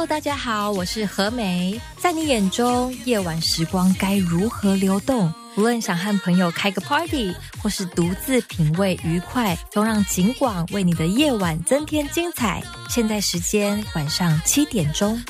Hello， 大家好，我是何美。在你眼中，夜晚时光该如何流动？无论想和朋友开个 party， 或是独自品味愉快，都让警广为你的夜晚增添精彩。现在时间晚上7点钟。